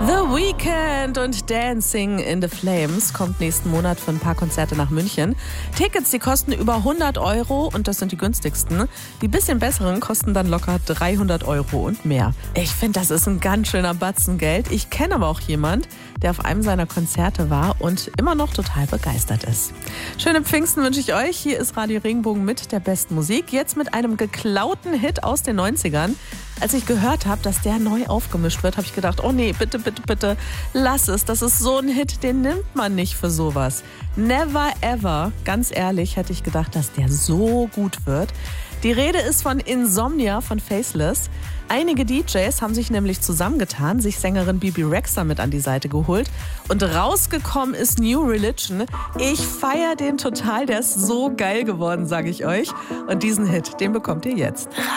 The Weeknd und Dancing in the Flames kommt nächsten Monat für ein paar Konzerte nach München. Tickets, die kosten über 100 Euro und das sind die günstigsten. Die bisschen besseren kosten dann locker 300 Euro und mehr. Ich finde, das ist ein ganz schöner Batzen Geld. Ich kenne aber auch jemand, der auf einem seiner Konzerte war und immer noch total begeistert ist. Schöne Pfingsten wünsche ich euch. Hier ist Radio Regenbogen mit der besten Musik. Jetzt mit einem geklauten Hit aus den 90ern. Als ich gehört habe, dass der neu aufgemischt wird, habe ich gedacht, oh nee, bitte, bitte, bitte, lass es. Das ist so ein Hit, den nimmt man nicht für sowas. Never ever, ganz ehrlich, hätte ich gedacht, dass der so gut wird. Die Rede ist von Insomnia von Faceless. Einige DJs haben sich nämlich zusammengetan, sich Sängerin Bebe Rexha mit an die Seite geholt und rausgekommen ist New Religion. Ich feiere den total, der ist so geil geworden, sage ich euch. Und diesen Hit, den bekommt ihr jetzt.